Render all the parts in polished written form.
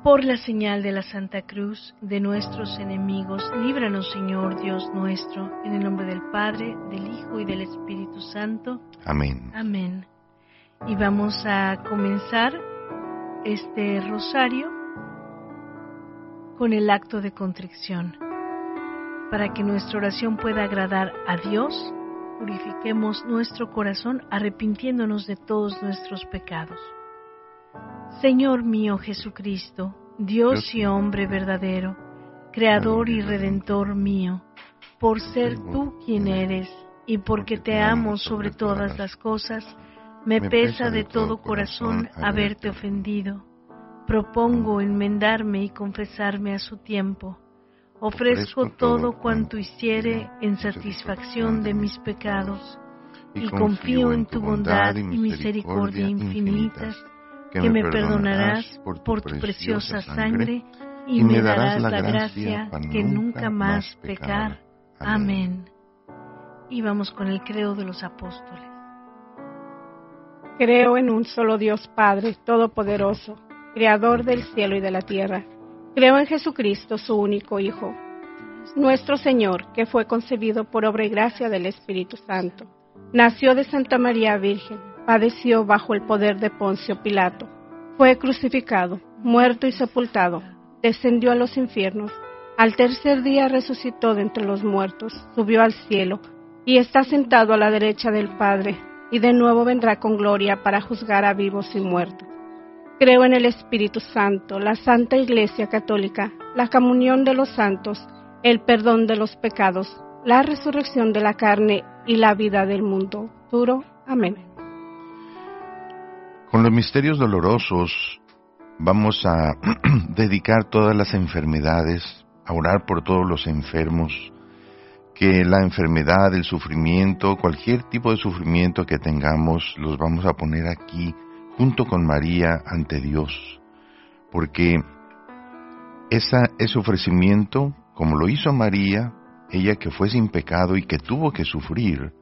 Por la señal de la Santa Cruz de nuestros enemigos, líbranos, Señor Dios nuestro, en el nombre del Padre, del Hijo y del Espíritu Santo. Amén. Amén. Y vamos a comenzar este rosario con el acto de contrición. Para que nuestra oración pueda agradar a Dios, purifiquemos nuestro corazón arrepintiéndonos de todos nuestros pecados. Señor mío Jesucristo, Dios y hombre verdadero, Creador y Redentor mío, por ser tú quien eres y porque te amo sobre todas las cosas, me pesa de todo corazón haberte ofendido. Propongo enmendarme y confesarme a su tiempo. Ofrezco todo cuanto hiciere en satisfacción de mis pecados y confío en tu bondad y misericordia infinitas, que me perdonarás por tu preciosa sangre y me darás la gracia que nunca más pecar. Amén. Y vamos con el credo de los apóstoles. Creo en un solo Dios Padre Todopoderoso, Creador del cielo y de la tierra. Creo en Jesucristo, su único Hijo, nuestro Señor, que fue concebido por obra y gracia del Espíritu Santo. Nació de Santa María Virgen, padeció bajo el poder de Poncio Pilato, fue crucificado, muerto y sepultado, descendió a los infiernos, al tercer día resucitó de entre los muertos, subió al cielo y está sentado a la derecha del Padre, y de nuevo vendrá con gloria para juzgar a vivos y muertos. Creo en el Espíritu Santo, la Santa Iglesia Católica, la comunión de los santos, el perdón de los pecados, la resurrección de la carne y la vida del mundo futuro. Amén. Con los misterios dolorosos vamos a dedicar todas las enfermedades, a orar por todos los enfermos, que la enfermedad, el sufrimiento, cualquier tipo de sufrimiento que tengamos, los vamos a poner aquí junto con María ante Dios, porque ese ofrecimiento, como lo hizo María, ella que fue sin pecado y que tuvo que sufrir,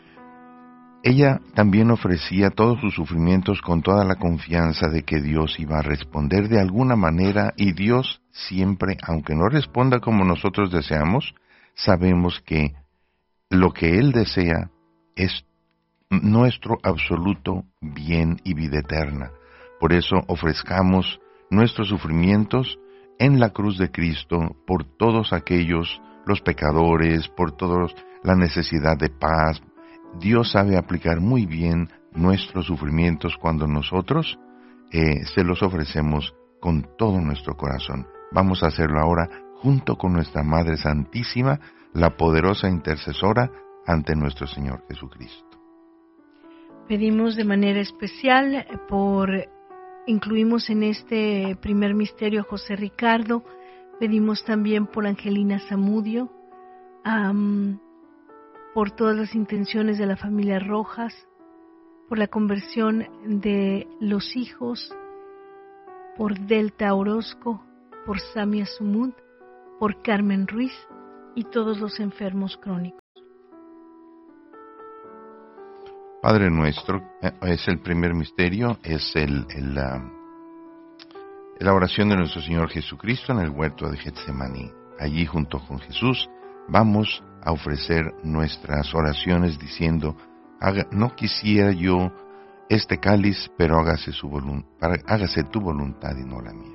ella también ofrecía todos sus sufrimientos con toda la confianza de que Dios iba a responder de alguna manera, y Dios siempre, aunque no responda como nosotros deseamos, sabemos que lo que Él desea es nuestro absoluto bien y vida eterna. Por eso ofrezcamos nuestros sufrimientos en la cruz de Cristo por todos aquellos, los pecadores, por todos la necesidad de paz. Dios sabe aplicar muy bien nuestros sufrimientos cuando nosotros se los ofrecemos con todo nuestro corazón. Vamos a hacerlo ahora junto con nuestra Madre Santísima, la poderosa intercesora ante nuestro Señor Jesucristo. Pedimos de manera especial incluimos en este primer misterio a José Ricardo, pedimos también por Angelina Zamudio, por todas las intenciones de la familia Rojas, por la conversión de los hijos, por Delta Orozco, por Samia Sumud, por Carmen Ruiz y todos los enfermos crónicos. Padre nuestro, es el primer misterio, es la oración de nuestro Señor Jesucristo en el huerto de Getsemaní. Allí junto con Jesús vamos a ofrecer nuestras oraciones diciendo: no quisiera yo este cáliz, pero hágase tu voluntad y no la mía.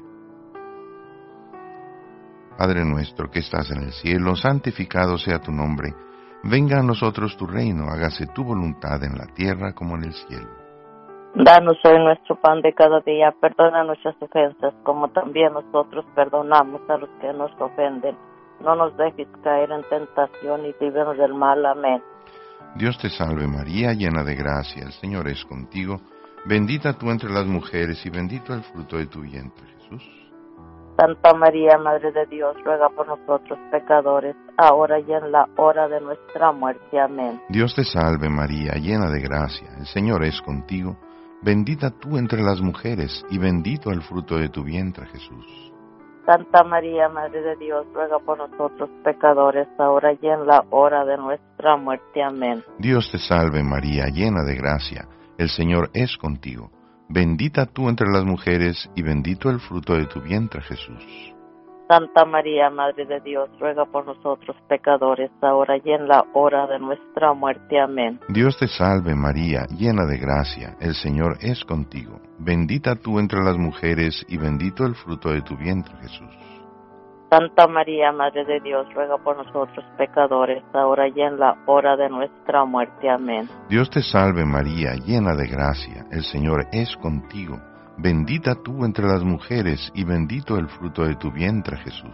Padre nuestro que estás en el cielo, santificado sea tu nombre. Venga a nosotros tu reino, hágase tu voluntad en la tierra como en el cielo. Danos hoy nuestro pan de cada día, perdona nuestras ofensas, como también nosotros perdonamos a los que nos ofenden. No nos dejes caer en tentación y líbranos del mal. Amén. Dios te salve María, llena de gracia, el Señor es contigo. Bendita tú entre las mujeres y bendito el fruto de tu vientre, Jesús. Santa María, Madre de Dios, ruega por nosotros pecadores, ahora y en la hora de nuestra muerte. Amén. Dios te salve María, llena de gracia, el Señor es contigo. Bendita tú entre las mujeres y bendito el fruto de tu vientre, Jesús. Santa María, Madre de Dios, ruega por nosotros pecadores, ahora y en la hora de nuestra muerte. Amén. Dios te salve María, llena de gracia, el Señor es contigo. bendita tú entre las mujeres, y bendito el fruto de tu vientre, Jesús. Santa María, Madre de Dios, ruega por nosotros pecadores, ahora y en la hora de nuestra muerte. Amén. Dios te salve María, llena de gracia, el Señor es contigo. Bendita tú entre las mujeres, y bendito el fruto de tu vientre, Jesús. Santa María, Madre de Dios, ruega por nosotros pecadores, ahora y en la hora de nuestra muerte. Amén. Dios te salve María, llena de gracia, el Señor es contigo. Bendita tú entre las mujeres, y bendito el fruto de tu vientre, Jesús.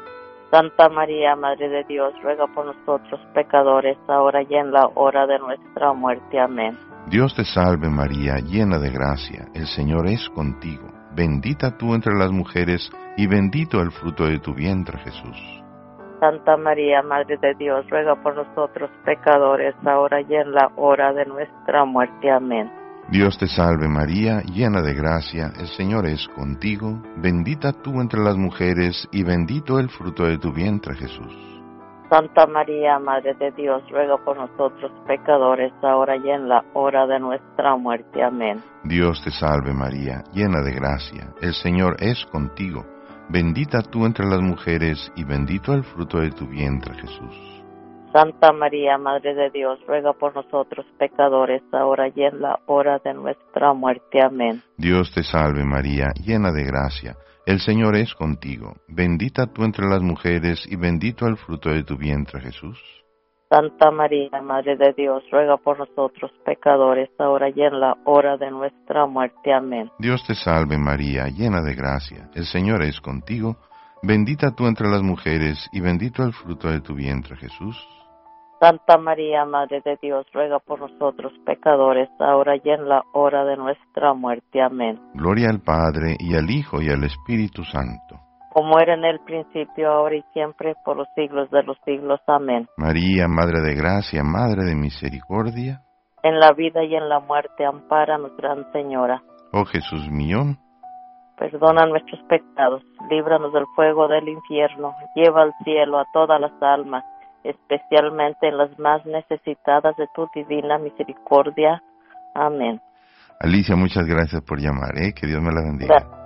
Santa María, Madre de Dios, ruega por nosotros pecadores, ahora y en la hora de nuestra muerte. Amén. Dios te salve María, llena de gracia, el Señor es contigo. Bendita tú entre las mujeres, y bendito el fruto de tu vientre, Jesús. Santa María, Madre de Dios, ruega por nosotros pecadores, ahora y en la hora de nuestra muerte. Amén. Dios te salve María, llena de gracia, el Señor es contigo. Bendita tú entre las mujeres, y bendito el fruto de tu vientre, Jesús. Santa María, Madre de Dios, ruega por nosotros pecadores, ahora y en la hora de nuestra muerte. Amén. Dios te salve María, llena de gracia, el Señor es contigo. Bendita tú entre las mujeres, y bendito el fruto de tu vientre, Jesús. Santa María, Madre de Dios, ruega por nosotros pecadores, ahora y en la hora de nuestra muerte. Amén. Dios te salve María, llena de gracia, el Señor es contigo. Bendita tú entre las mujeres, y bendito el fruto de tu vientre, Jesús. Santa María, Madre de Dios, ruega por nosotros pecadores, ahora y en la hora de nuestra muerte. Amén. Dios te salve María, llena de gracia, el Señor es contigo. Bendita tú entre las mujeres, y bendito el fruto de tu vientre, Jesús. Santa María, Madre de Dios, ruega por nosotros pecadores, ahora y en la hora de nuestra muerte. Amén. Gloria al Padre, y al Hijo, y al Espíritu Santo. Como era en el principio, ahora y siempre, por los siglos de los siglos. Amén. María, Madre de Gracia, Madre de Misericordia. En la vida y en la muerte, ampáranos, Gran Señora. Oh Jesús mío, perdona nuestros pecados, líbranos del fuego del infierno, lleva al cielo a todas las almas, especialmente en las más necesitadas de tu divina misericordia. Amén. Alicia, muchas gracias por llamar, que Dios me la bendiga. Gracias.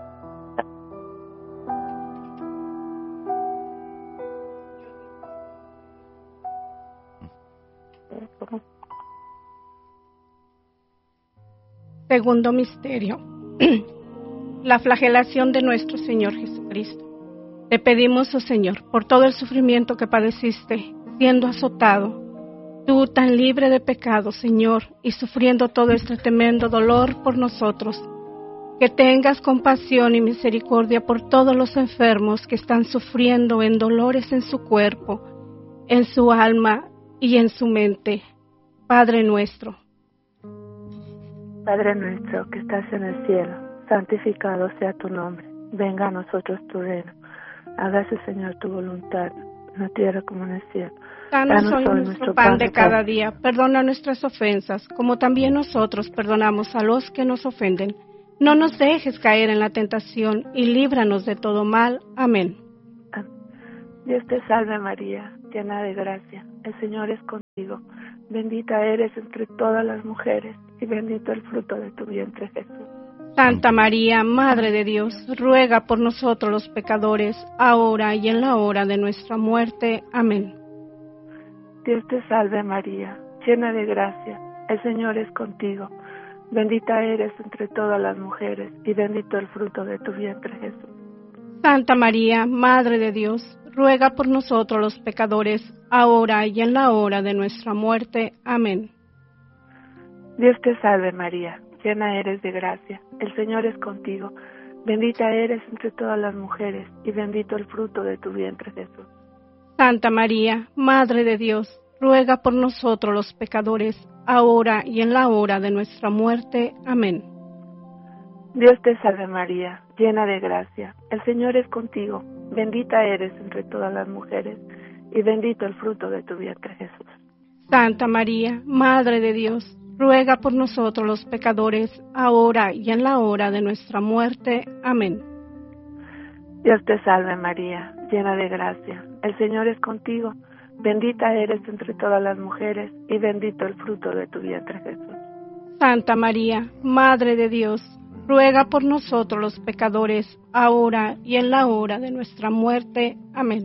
Segundo misterio. La flagelación de nuestro Señor Jesucristo. Te pedimos, oh Señor, por todo el sufrimiento que padeciste, siendo azotado, tú tan libre de pecado, Señor, y sufriendo todo este tremendo dolor por nosotros, que tengas compasión y misericordia por todos los enfermos que están sufriendo en dolores en su cuerpo, en su alma y en su mente. Padre nuestro. Padre nuestro que estás en el cielo, santificado sea tu nombre. Venga a nosotros tu reino. Hágase, Señor, tu voluntad, en la tierra como en el cielo. Danos hoy nuestro pan de cada día. Perdona nuestras ofensas, como también nosotros perdonamos a los que nos ofenden. No nos dejes caer en la tentación y líbranos de todo mal. Amén. Dios te salve María, llena de gracia. El Señor es contigo. Bendita eres entre todas las mujeres, y bendito el fruto de tu vientre, Jesús. Santa María, Madre de Dios, ruega por nosotros los pecadores, ahora y en la hora de nuestra muerte. Amén. Dios te salve María, llena de gracia. El Señor es contigo. Bendita eres entre todas las mujeres, y bendito el fruto de tu vientre, Jesús. Santa María, Madre de Dios, ruega por nosotros los pecadores, ahora y en la hora de nuestra muerte. Amén. Dios te salve María, llena eres de gracia, el Señor es contigo. Bendita eres entre todas las mujeres, y bendito el fruto de tu vientre, Jesús. Santa María, Madre de Dios, ruega por nosotros los pecadores, ahora y en la hora de nuestra muerte. Amén. Dios te salve María, llena de gracia, el Señor es contigo. Bendita eres entre todas las mujeres, y bendito el fruto de tu vientre, Jesús. Santa María, Madre de Dios, ruega por nosotros los pecadores, ahora y en la hora de nuestra muerte. Amén. Dios te salve María, llena de gracia, el Señor es contigo. Bendita eres entre todas las mujeres, y bendito el fruto de tu vientre, Jesús. Santa María, Madre de Dios, ruega por nosotros los pecadores, ahora y en la hora de nuestra muerte. Amén.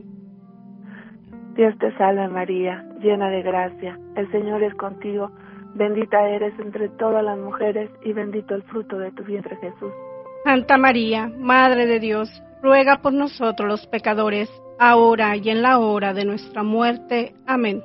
Dios te salve María, llena de gracia, el Señor es contigo, bendita eres entre todas las mujeres y bendito el fruto de tu vientre Jesús. Santa María, Madre de Dios, ruega por nosotros los pecadores, ahora y en la hora de nuestra muerte. Amén.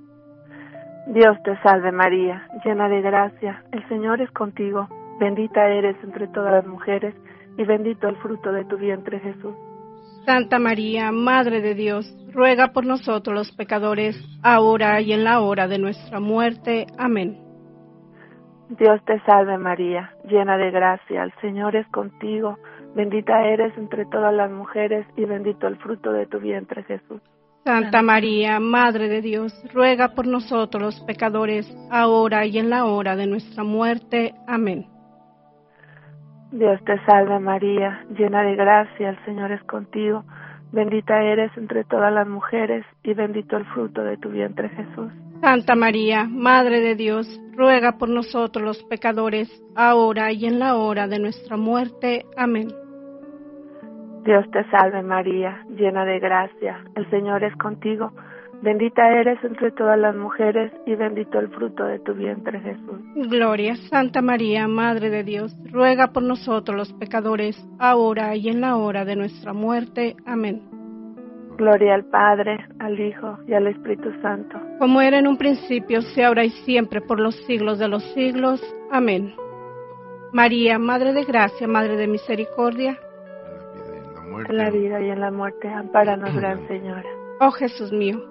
Dios te salve María, llena de gracia, el Señor es contigo, bendita eres entre todas las mujeres y bendito el fruto de tu vientre Jesús. Santa María, Madre de Dios, ruega por nosotros los pecadores, ahora y en la hora de nuestra muerte. Amén. Dios te salve María, llena de gracia, el Señor es contigo, bendita eres entre todas las mujeres y bendito el fruto de tu vientre Jesús. Santa María, Madre de Dios, ruega por nosotros los pecadores, ahora y en la hora de nuestra muerte. Amén. Dios te salve María, llena de gracia, el Señor es contigo, bendita eres entre todas las mujeres y bendito el fruto de tu vientre Jesús. Santa María, Madre de Dios, ruega por nosotros los pecadores, ahora y en la hora de nuestra muerte. Amén. Dios te salve María, llena de gracia, el Señor es contigo, bendita eres entre todas las mujeres y bendito el fruto de tu vientre Jesús. Gloria, Santa María, Madre de Dios, ruega por nosotros los pecadores, ahora y en la hora de nuestra muerte. Amén. Gloria al Padre, al Hijo y al Espíritu Santo. Como era en un principio, sea ahora y siempre, por los siglos de los siglos. Amén. María, Madre de Gracia, Madre de Misericordia, en la vida y en la muerte, ampáranos, Gran Señora. Oh Jesús mío,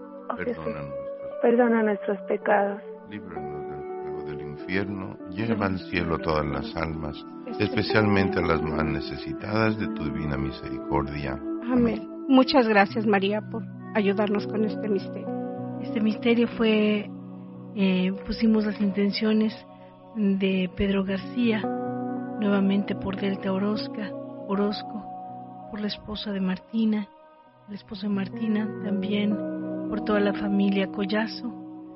perdona nuestros pecados, líbranos del fuego del infierno, lleva al cielo todas las almas, especialmente a las más necesitadas de tu divina misericordia. Amén. Muchas gracias, María, por ayudarnos con este misterio. Este misterio fue, pusimos las intenciones de Pedro García, nuevamente por Delta Orozco, por la esposa de Martina, el esposo de Martina, también por toda la familia Collazo,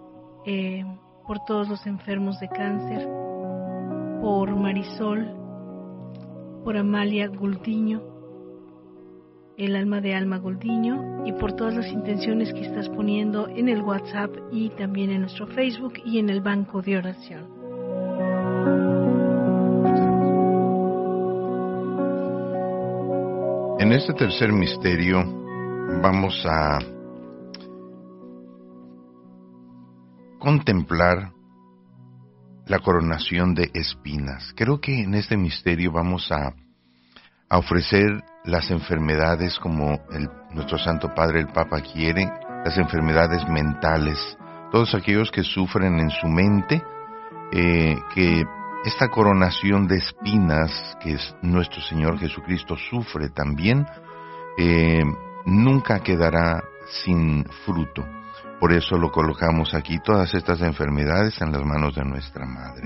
por todos los enfermos de cáncer, por Marisol, por Amalia Guldiño, el alma de Alma Guldiño, y por todas las intenciones que estás poniendo en el WhatsApp y también en nuestro Facebook y en el banco de oración. En este tercer misterio vamos a contemplar la coronación de espinas. Creo que en este misterio vamos a ofrecer las enfermedades como nuestro Santo Padre el Papa quiere, las enfermedades mentales, todos aquellos que sufren en su mente, que esta coronación de espinas que es nuestro Señor Jesucristo sufre también, nunca quedará sin fruto. Por eso lo colocamos aquí, todas estas enfermedades en las manos de nuestra Madre.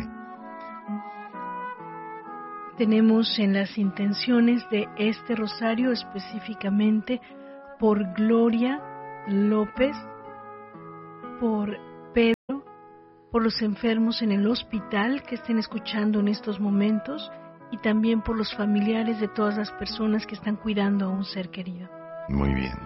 Tenemos en las intenciones de este rosario específicamente por Gloria López, por Pedro, por los enfermos en el hospital que estén escuchando en estos momentos y también por los familiares de todas las personas que están cuidando a un ser querido. Muy bien.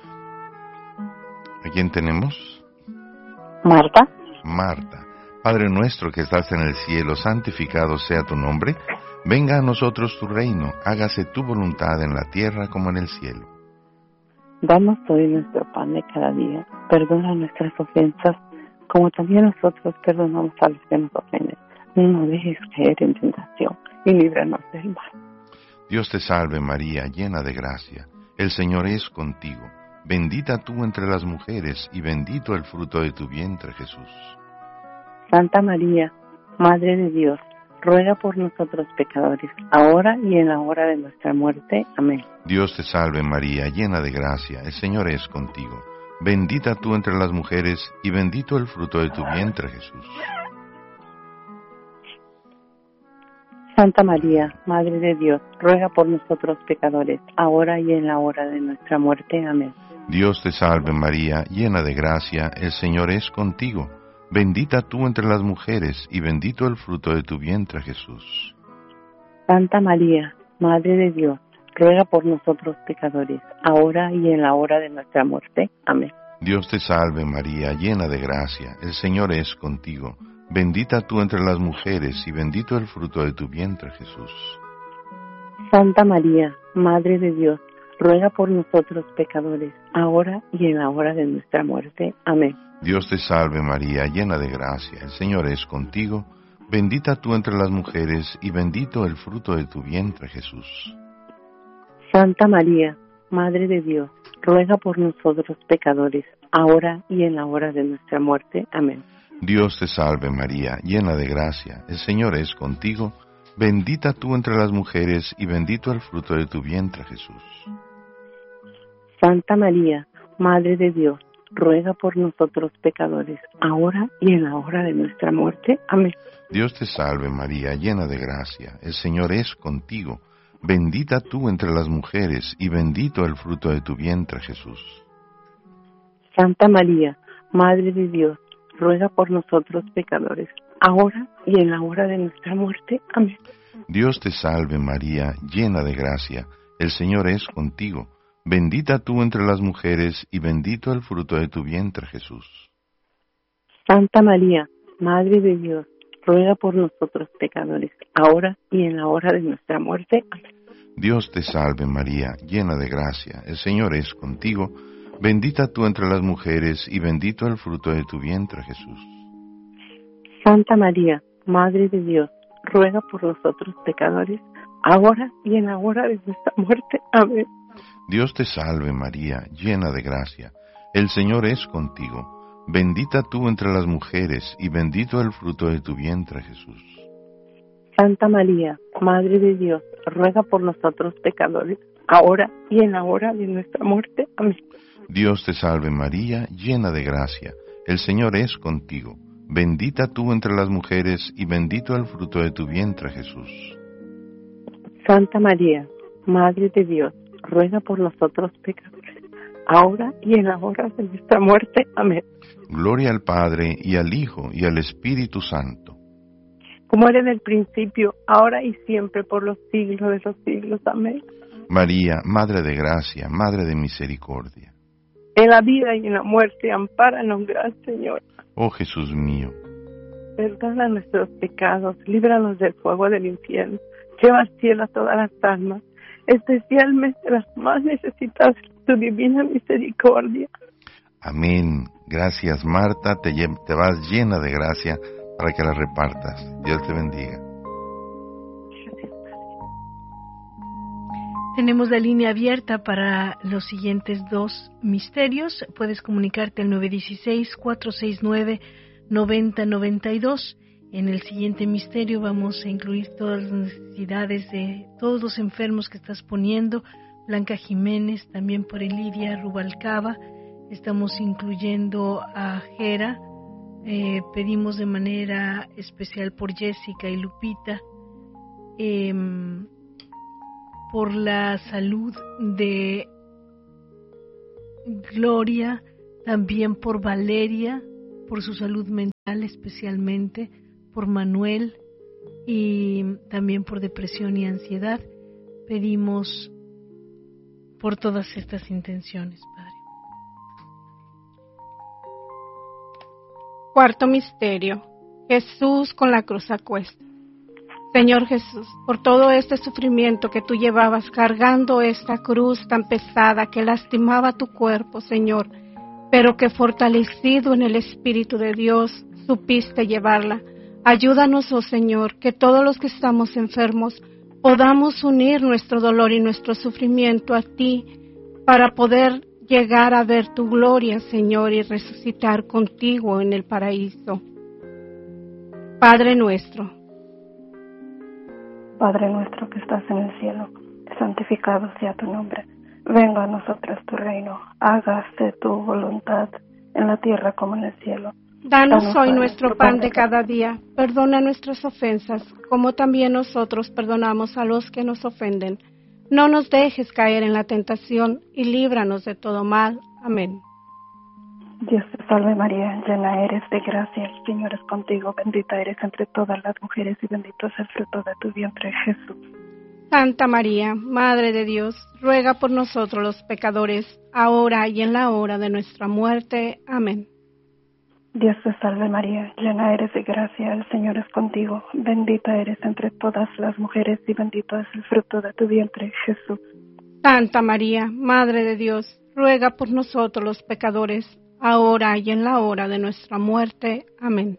¿A quién tenemos? Marta. Marta. Padre nuestro que estás en el cielo, santificado sea tu nombre. Venga a nosotros tu reino, hágase tu voluntad en la tierra como en el cielo. Danos hoy nuestro pan de cada día, perdona nuestras ofensas, como también nosotros perdonamos a los que nos ofenden. No nos dejes caer en tentación y líbranos del mal. Dios te salve María, llena de gracia, el Señor es contigo. Bendita tú entre las mujeres y bendito el fruto de tu vientre Jesús. Santa María, Madre de Dios, ruega por nosotros pecadores, ahora y en la hora de nuestra muerte. Amén. Dios te salve María, llena de gracia, el Señor es contigo. Bendita tú entre las mujeres y bendito el fruto de tu vientre Jesús. Santa María, Madre de Dios, ruega por nosotros pecadores, ahora y en la hora de nuestra muerte. Amén. Dios te salve María, llena de gracia, el Señor es contigo. Bendita tú entre las mujeres y bendito el fruto de tu vientre Jesús. Santa María, Madre de Dios, ruega por nosotros pecadores, ahora y en la hora de nuestra muerte. Amén. Dios te salve María, llena de gracia, el Señor es contigo. Bendita tú entre las mujeres y bendito el fruto de tu vientre, Jesús. Santa María, Madre de Dios, ruega por nosotros pecadores, ahora y en la hora de nuestra muerte. Amén. Dios te salve María, llena de gracia, el Señor es contigo. Bendita tú entre las mujeres y bendito el fruto de tu vientre, Jesús. Santa María, Madre de Dios, ruega por nosotros pecadores, ahora y en la hora de nuestra muerte. Amén. Dios te salve María, llena de gracia, el Señor es contigo. Bendita tú entre las mujeres y bendito el fruto de tu vientre, Jesús. Santa María, Madre de Dios, ruega por nosotros pecadores, ahora y en la hora de nuestra muerte. Amén. Dios te salve María, llena de gracia, el Señor es contigo. Bendita tú entre las mujeres y bendito el fruto de tu vientre, Jesús. Santa María, Madre de Dios, ruega por nosotros pecadores, ahora y en la hora de nuestra muerte. Amén. Dios te salve María, llena de gracia, el Señor es contigo. Bendita tú entre las mujeres y bendito el fruto de tu vientre, Jesús. Santa María, Madre de Dios, ruega por nosotros pecadores, ahora y en la hora de nuestra muerte. Amén. Dios te salve María, llena de gracia, el Señor es contigo. Bendita tú entre las mujeres y bendito el fruto de tu vientre, Jesús. Santa María, Madre de Dios, ruega por nosotros pecadores, ahora y en la hora de nuestra muerte. Amén. Dios te salve María, llena de gracia, el Señor es contigo. Bendita tú entre las mujeres y bendito el fruto de tu vientre, Jesús. Santa María, Madre de Dios, ruega por nosotros pecadores, ahora y en la hora de nuestra muerte. Amén. Dios te salve María, llena de gracia, el Señor es contigo. Bendita tú entre las mujeres y bendito el fruto de tu vientre, Jesús. Santa María, Madre de Dios, ruega por nosotros pecadores, ahora y en la hora de nuestra muerte. Amén. Gloria al Padre, y al Hijo, y al Espíritu Santo. Como era en el principio, ahora y siempre, por los siglos de los siglos. Amén. María, Madre de gracia, Madre de misericordia. En la vida y en la muerte, ampáranos, gran Señor. Oh Jesús mío, Perdona nuestros pecados, líbranos del fuego del infierno. Lleva al cielo a todas las almas, especialmente las más necesitadas de tu divina misericordia. amén. Gracias Marta, te vas llena de gracia para que la repartas. Dios te bendiga. Tenemos la línea abierta para los siguientes dos misterios. Puedes comunicarte al 916-469-9092. En el siguiente misterio vamos a incluir todas las necesidades de todos los enfermos que estás poniendo. Blanca Jiménez, también por Lidia Rubalcaba. Estamos incluyendo a Jera. Pedimos de manera especial por Jessica y Lupita. Por la salud de Gloria, también por Valeria, por su salud mental especialmente, por Manuel y también por depresión y ansiedad. Pedimos por todas estas intenciones, Padre. Cuarto misterio. Jesús con la cruz a cuestas. Señor Jesús, por todo este sufrimiento que tú llevabas cargando esta cruz tan pesada que lastimaba tu cuerpo, Señor, pero que fortalecido en el Espíritu de Dios supiste llevarla. Ayúdanos, oh Señor, que todos los que estamos enfermos podamos unir nuestro dolor y nuestro sufrimiento a ti para poder llegar a ver tu gloria, Señor, y resucitar contigo en el paraíso. Padre nuestro que estás en el cielo, santificado sea tu nombre. Venga a nosotros tu reino. Hágase tu voluntad en la tierra como en el cielo. Danos hoy nuestro pan de cada día. Perdona nuestras ofensas, como también nosotros perdonamos a los que nos ofenden. No nos dejes caer en la tentación y líbranos de todo mal. Amén. Dios te salve María, llena eres de gracia, el Señor es contigo, bendita eres entre todas las mujeres y bendito es el fruto de tu vientre, Jesús. Santa María, Madre de Dios, ruega por nosotros los pecadores, ahora y en la hora de nuestra muerte. Amén. Dios te salve María, llena eres de gracia, el Señor es contigo. Bendita eres entre todas las mujeres y bendito es el fruto de tu vientre, Jesús. Santa María, Madre de Dios, ruega por nosotros los pecadores, ahora y en la hora de nuestra muerte. Amén.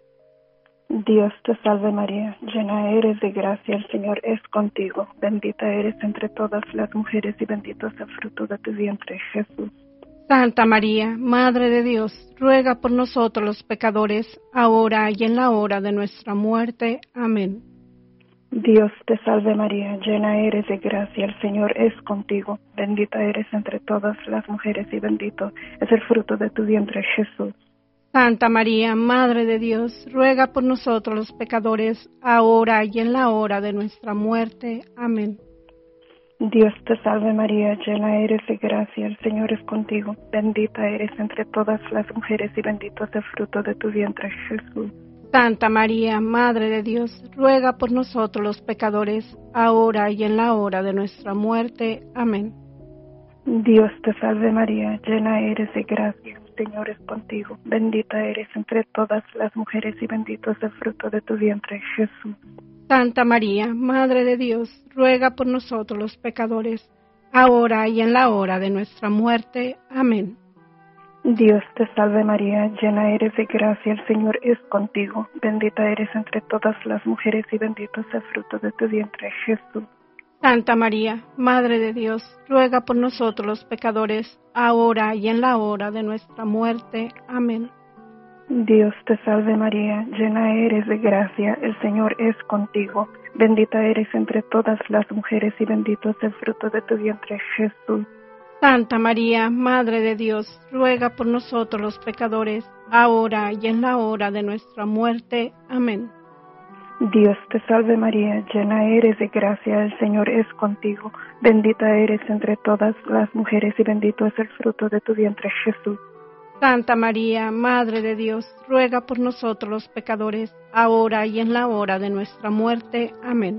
Dios te salve María, llena eres de gracia, el Señor es contigo. Bendita eres entre todas las mujeres y bendito es el fruto de tu vientre, Jesús. Santa María, Madre de Dios, ruega por nosotros los pecadores, ahora y en la hora de nuestra muerte. Amén. Dios te salve María, llena eres de gracia, el Señor es contigo. Bendita eres entre todas las mujeres y bendito es el fruto de tu vientre, Jesús. Santa María, Madre de Dios, ruega por nosotros los pecadores, ahora y en la hora de nuestra muerte. Amén. Dios te salve María, llena eres de gracia, el Señor es contigo. Bendita eres entre todas las mujeres y bendito es el fruto de tu vientre, Jesús. Santa María, Madre de Dios, ruega por nosotros los pecadores, ahora y en la hora de nuestra muerte. Amén. Dios te salve María, llena eres de gracia, el Señor es contigo. Bendita eres entre todas las mujeres y bendito es el fruto de tu vientre, Jesús. Santa María, Madre de Dios, ruega por nosotros los pecadores, ahora y en la hora de nuestra muerte. Amén. Dios te salve María, llena eres de gracia, el Señor es contigo. Bendita eres entre todas las mujeres y bendito es el fruto de tu vientre, Jesús. Santa María, Madre de Dios, ruega por nosotros los pecadores, ahora y en la hora de nuestra muerte. Amén. Dios te salve María, llena eres de gracia, el Señor es contigo. Bendita eres entre todas las mujeres y bendito es el fruto de tu vientre, Jesús. Santa María, Madre de Dios, ruega por nosotros los pecadores, ahora y en la hora de nuestra muerte. Amén. Dios te salve María, llena eres de gracia, el Señor es contigo. Bendita eres entre todas las mujeres y bendito es el fruto de tu vientre, Jesús. Santa María, Madre de Dios, ruega por nosotros los pecadores, ahora y en la hora de nuestra muerte. Amén.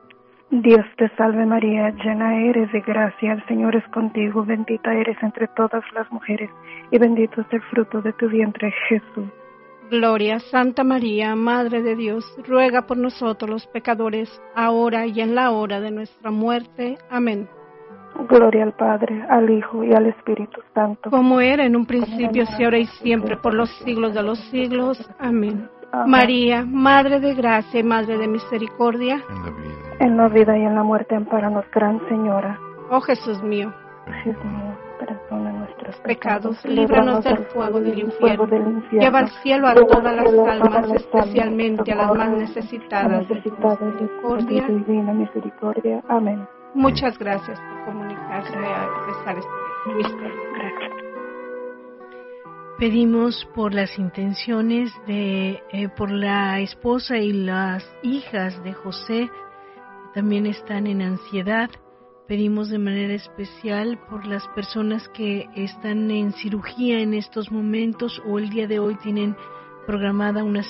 Dios te salve María, llena eres de gracia, el Señor es contigo. Bendita eres entre todas las mujeres y bendito es el fruto de tu vientre, Jesús. Gloria, Santa María, Madre de Dios, ruega por nosotros los pecadores, ahora y en la hora de nuestra muerte. Amén. Gloria al Padre, al Hijo y al Espíritu Santo. Como era en un principio, ahora y siempre, por los siglos de los siglos. Amén. María, Madre de Gracia y Madre de Misericordia, en la vida y en la muerte, ampáranos, Gran Señora. Oh Jesús mío, Jesús mío, perdona nuestros pecados, líbranos del fuego del infierno. Lleva al cielo a todas las almas, especialmente a las más necesitadas de tu misericordia. Amén. Muchas gracias por comunicarse a rezar este misterio. Gracias. Pedimos por las intenciones por la esposa y las hijas de José, que también están en ansiedad. Pedimos de manera especial por las personas que están en cirugía en estos momentos o el día de hoy tienen programada una